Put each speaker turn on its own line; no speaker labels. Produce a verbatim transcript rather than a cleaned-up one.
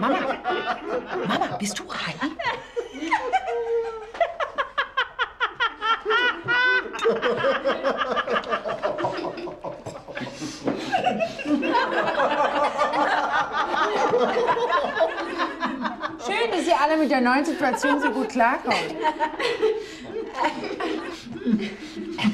Mama, Mama, bist du Hai?
Schön, dass ihr alle mit der neuen Situation so gut klarkommt.